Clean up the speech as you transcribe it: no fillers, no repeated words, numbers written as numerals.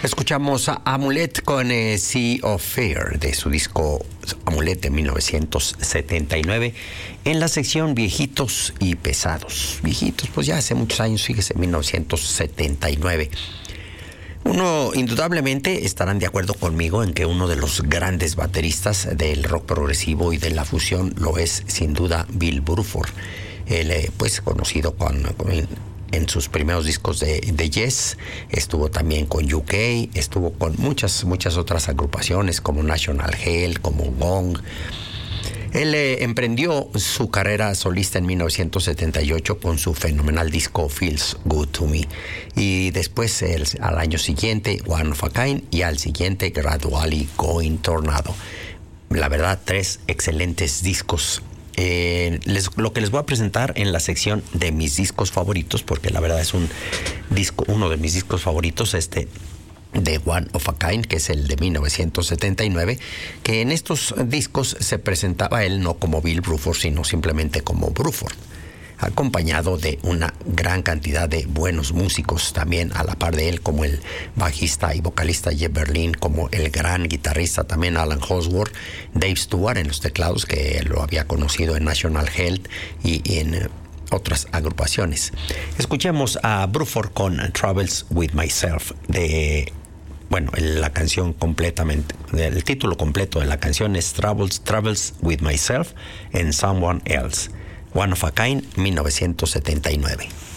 Escuchamos a Amulet con Sea of Fear de su disco Amulet de 1979 en la sección Viejitos y Pesados. Viejitos, pues ya hace muchos años, fíjese, 1979. Uno, indudablemente, estarán de acuerdo conmigo en que uno de los grandes bateristas del rock progresivo y de la fusión lo es, sin duda, Bill Bruford. Él, pues, conocido en sus primeros discos de Yes, estuvo también con UK, estuvo con muchas otras agrupaciones como National Hell, como Gong. Él emprendió su carrera solista en 1978 con su fenomenal disco Feels Good to Me, y después al año siguiente One of a Kind, y al siguiente Gradually Going Tornado. La verdad, 3 excelentes discos. Lo que les voy a presentar en la sección de mis discos favoritos, porque la verdad es uno de mis discos favoritos, de One of a Kind, que es el de 1979, que en estos discos se presentaba él no como Bill Bruford, sino simplemente como Bruford, acompañado de una gran cantidad de buenos músicos también a la par de él, como el bajista y vocalista Jeff Berlin, como el gran guitarrista también Alan Holdsworth, Dave Stewart en los teclados, que lo había conocido en National Health y en otras agrupaciones. Escuchemos a Bruford con Travels With Myself, la canción completamente, el título completo de la canción es Travels With Myself and Someone Else, One of a Kind, 1979.